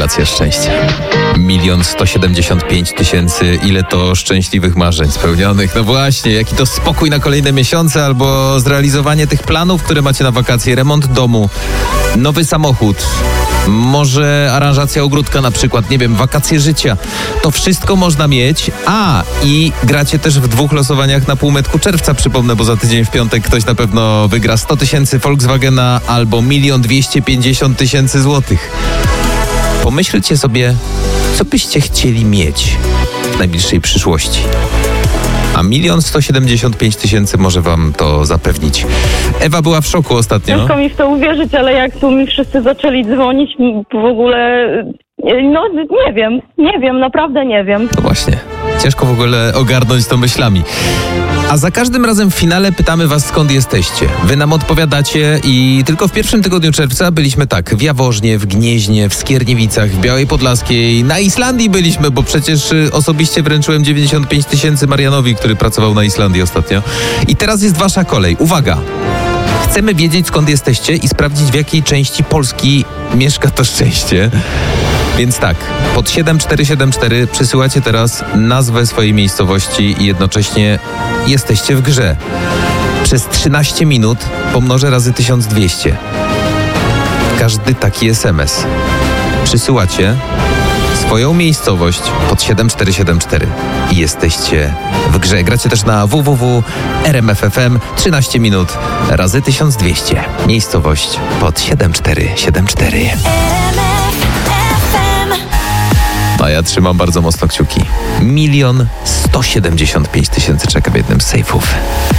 wakacje szczęścia. 1 175 000, ile to szczęśliwych marzeń spełnionych. No właśnie, jaki to spokój na kolejne miesiące albo zrealizowanie tych planów, które macie na wakacje. Remont domu, nowy samochód, może aranżacja ogródka na przykład, nie wiem, wakacje życia. To wszystko można mieć. I gracie też w 2 losowaniach na półmetku czerwca, przypomnę, bo za tydzień w piątek ktoś na pewno wygra 100 000 Volkswagena albo 1 250 000 złotych. Pomyślcie sobie, co byście chcieli mieć w najbliższej przyszłości. A 1 175 000 może wam to zapewnić. Ewa była w szoku ostatnio. Ciężko mi w to uwierzyć, ale jak tu mi wszyscy zaczęli dzwonić, w ogóle, no nie wiem, naprawdę nie wiem. No właśnie, ciężko w ogóle ogarnąć to myślami. A za każdym razem w finale pytamy was, skąd jesteście. Wy nam odpowiadacie i tylko w pierwszym tygodniu czerwca byliśmy w Jaworznie, w Gnieźnie, w Skierniewicach, w Białej Podlaskiej, na Islandii byliśmy, bo przecież osobiście wręczyłem 95 000 Marianowi, który pracował na Islandii ostatnio. I teraz jest wasza kolej. Uwaga! Chcemy wiedzieć, skąd jesteście i sprawdzić, w jakiej części Polski mieszka to szczęście. Więc pod 7474 przysyłacie teraz nazwę swojej miejscowości i jednocześnie jesteście w grze. Przez 13 minut pomnożę razy 1200. Każdy taki SMS. Przysyłacie swoją miejscowość pod 7474 i jesteście w grze. Gracie też na www.rmf.fm. 13 minut razy 1200. Miejscowość pod 7474. A ja trzymam bardzo mocno kciuki. 1 175 000 czeka w jednym z sejfów.